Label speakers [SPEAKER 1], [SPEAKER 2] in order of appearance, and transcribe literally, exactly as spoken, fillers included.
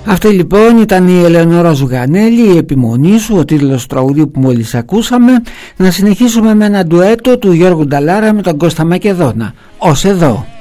[SPEAKER 1] Αυτή λοιπόν ήταν η Ελεονόρα Ζουγανέλη, η επιμονή σου, ο τίτλος του τραγουδίου που μόλις ακούσαμε. Να συνεχίσουμε με ένα ντουέτο του Γιώργου Νταλάρα με τον Κώστα Μακεδόνα, ως εδώ.